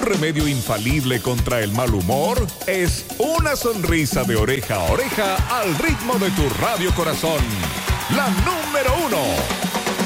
remedio infalible contra el mal humor es una sonrisa de oreja a oreja al ritmo de tu radio corazón. La número 1.